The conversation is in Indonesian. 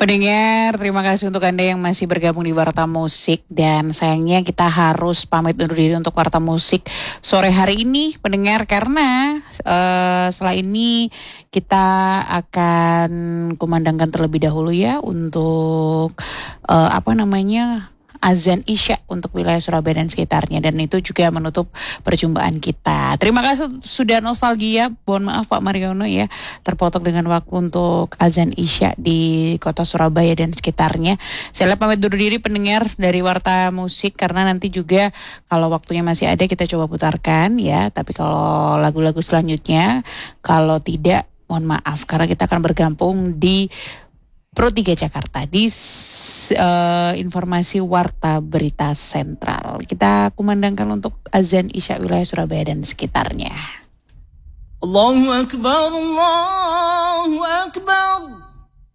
Pendengar, terima kasih untuk Anda yang masih bergabung di Warta Musik. Dan sayangnya kita harus pamit undur diri untuk Warta Musik sore hari ini, pendengar. Karena setelah ini kita akan kumandangkan terlebih dahulu ya untuk azan Isya untuk wilayah Surabaya dan sekitarnya, dan itu juga menutup perjumpaan kita. Terima kasih sudah nostalgia. Mohon maaf Pak Mariono ya, terpotong dengan waktu untuk azan Isya di kota Surabaya dan sekitarnya. Saya pamit undur diri pendengar dari Warta Musik, karena nanti juga kalau waktunya masih ada kita coba putarkan ya. Tapi kalau lagu-lagu selanjutnya, kalau tidak mohon maaf karena kita akan bergabung di Pro 3 Jakarta di informasi Warta Berita Sentral. Kita kumandangkan untuk azan Isya wilayah Surabaya dan sekitarnya. Allahu Akbar, Allahu Akbar.